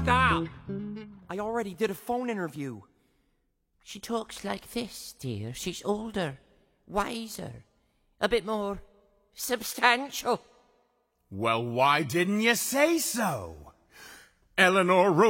Stop! I already did a phone interview. She talks like this, dear. She's older, wiser, a bit more substantial. Well, why didn't you say so? Eleanor